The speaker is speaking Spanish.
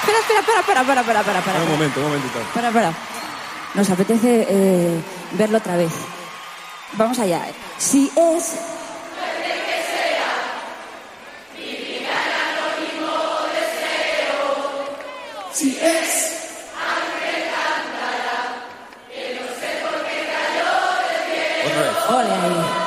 Para. Un momentito. Para. Nos apetece verlo otra vez. Vamos allá. Si es... Si es... Otra vez. Ole ahí.